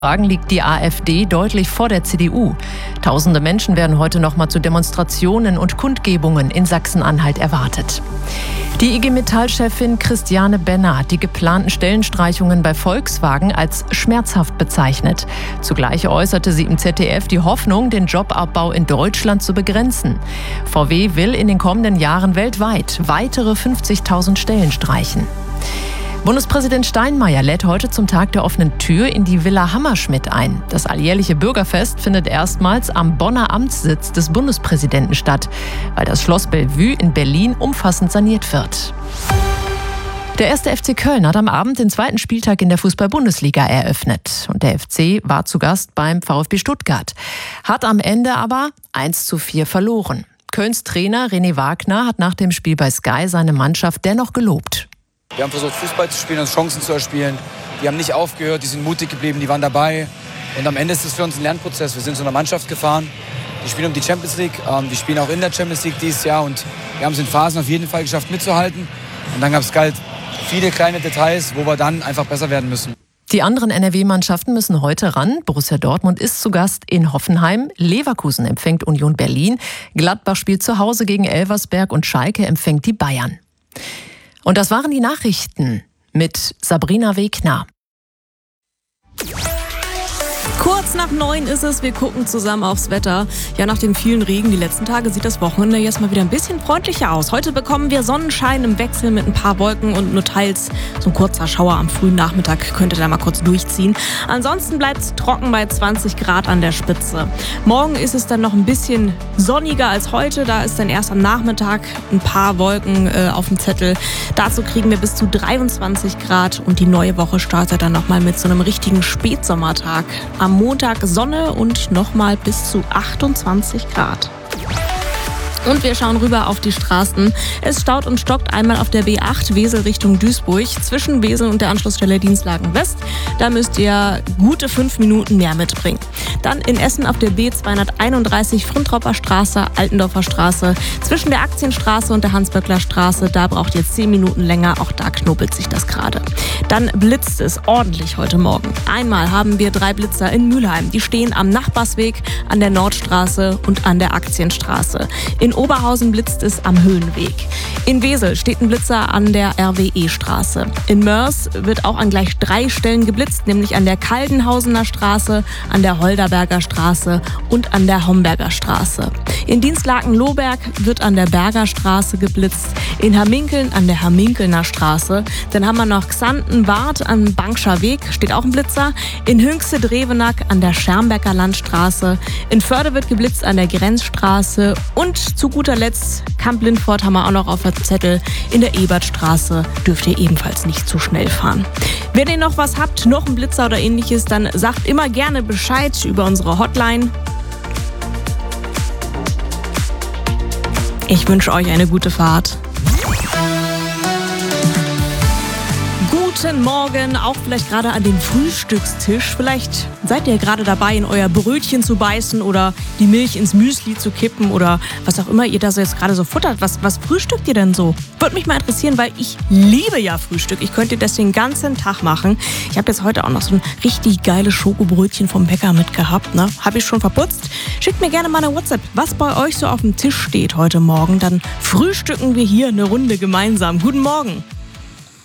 Umfragen liegt die AfD deutlich vor der CDU. Tausende Menschen werden heute noch mal zu Demonstrationen und Kundgebungen in Sachsen-Anhalt erwartet. Die IG Metall-Chefin Christiane Benner hat die geplanten Stellenstreichungen bei Volkswagen als schmerzhaft bezeichnet. Zugleich äußerte sie im ZDF die Hoffnung, den Jobabbau in Deutschland zu begrenzen. VW will in den kommenden Jahren weltweit weitere 50.000 Stellen streichen. Bundespräsident Steinmeier lädt heute zum Tag der offenen Tür in die Villa Hammerschmidt ein. Das alljährliche Bürgerfest findet erstmals am Bonner Amtssitz des Bundespräsidenten statt, weil das Schloss Bellevue in Berlin umfassend saniert wird. Der 1. FC Köln hat am Abend den zweiten Spieltag in der Fußball-Bundesliga eröffnet. Und der FC war zu Gast beim VfB Stuttgart. Hat am Ende aber 1:4 verloren. Kölns Trainer René Wagner hat nach dem Spiel bei Sky seine Mannschaft dennoch gelobt. Wir haben versucht, Fußball zu spielen, uns Chancen zu erspielen. Die haben nicht aufgehört, die sind mutig geblieben, die waren dabei. Und am Ende ist es für uns ein Lernprozess. Wir sind zu einer Mannschaft gefahren, die spielen um die Champions League, die spielen auch in der Champions League dieses Jahr. Und wir haben es in Phasen auf jeden Fall geschafft, mitzuhalten. Und dann gab es halt viele kleine Details, wo wir dann einfach besser werden müssen. Die anderen NRW-Mannschaften müssen heute ran. Borussia Dortmund ist zu Gast in Hoffenheim. Leverkusen empfängt Union Berlin. Gladbach spielt zu Hause gegen Elversberg und Schalke empfängt die Bayern. Und das waren die Nachrichten mit Sabrina Wegner. Kurz nach 9 ist es, wir gucken zusammen aufs Wetter. Ja, nach dem vielen Regen die letzten Tage sieht das Wochenende jetzt mal wieder ein bisschen freundlicher aus. Heute bekommen wir Sonnenschein im Wechsel mit ein paar Wolken und nur teils so ein kurzer Schauer am frühen Nachmittag könnte da mal kurz durchziehen. Ansonsten bleibt es trocken bei 20 Grad an der Spitze. Morgen ist es dann noch ein bisschen sonniger als heute. Da ist dann erst am Nachmittag ein paar Wolken auf dem Zettel. Dazu kriegen wir bis zu 23 Grad und die neue Woche startet dann nochmal mit so einem richtigen Spätsommertag. Am Montag Sonne und nochmal bis zu 28 Grad. Und wir schauen rüber auf die Straßen. Es staut und stockt einmal auf der B8 Wesel Richtung Duisburg zwischen Wesel und der Anschlussstelle Dienstlaken West. Da müsst ihr gute 5 Minuten mehr mitbringen. Dann in Essen auf der B231 Früntropper Straße, Altendorfer Straße zwischen der Aktienstraße und der Hans-Böckler Straße. Da braucht ihr 10 Minuten länger. Auch da knubbelt sich das gerade. Dann blitzt es ordentlich heute Morgen. Einmal haben wir 3 Blitzer in Mülheim. Die stehen am Nachbarsweg, an der Nordstraße und an der Aktienstraße. In Oberhausen blitzt es am Höhenweg. In Wesel steht ein Blitzer an der RWE-Straße. In Mörs wird auch an gleich 3 Stellen geblitzt, nämlich an der Kaldenhausener Straße, an der Holderberger Straße und an der Homberger Straße. In Dienstlaken-Lohberg wird an der Berger Straße geblitzt. In Hamminkeln an der Hamminkelner Straße. Dann haben wir noch Xanten-Wart am Bankscher Weg, steht auch ein Blitzer. In Hünxe-Drevenack an der Schermbecker Landstraße. In Förde wird geblitzt an der Grenzstraße. Und zu guter Letzt, Kamp-Lindfort haben wir auch noch auf der Zettel. In der Ebertstraße dürft ihr ebenfalls nicht zu schnell fahren. Wenn ihr noch was habt, noch einen Blitzer oder ähnliches, dann sagt immer gerne Bescheid über unsere Hotline. Ich wünsche euch eine gute Fahrt. Guten Morgen, auch vielleicht gerade an den Frühstückstisch. Vielleicht seid ihr gerade dabei, in euer Brötchen zu beißen oder die Milch ins Müsli zu kippen oder was auch immer ihr da so jetzt gerade so futtert. Was frühstückt ihr denn so? Würde mich mal interessieren, weil ich liebe ja Frühstück. Ich könnte das den ganzen Tag machen. Ich habe jetzt heute auch noch so ein richtig geiles Schokobrötchen vom Bäcker mitgehabt. Ne? Habe ich schon verputzt. Schickt mir gerne mal eine WhatsApp, was bei euch so auf dem Tisch steht heute Morgen. Dann frühstücken wir hier eine Runde gemeinsam. Guten Morgen.